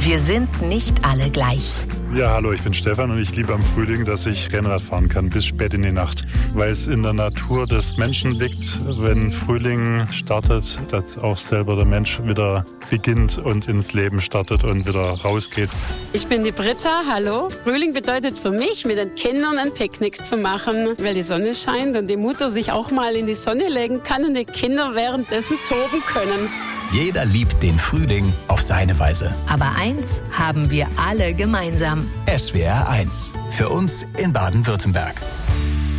Wir sind nicht alle gleich. Ja, hallo, ich bin Stefan und ich liebe am Frühling, dass ich Rennrad fahren kann bis spät in die Nacht. Weil es in der Natur des Menschen liegt, wenn Frühling startet, dass auch selber der Mensch wieder beginnt und ins Leben startet und wieder rausgeht. Ich bin die Britta, hallo. Frühling bedeutet für mich, mit den Kindern ein Picknick zu machen, weil die Sonne scheint und die Mutter sich auch mal in die Sonne legen kann und die Kinder währenddessen toben können. Jeder liebt den Frühling auf seine Weise. Aber eins haben wir alle gemeinsam. SWR 1. Für uns in Baden-Württemberg.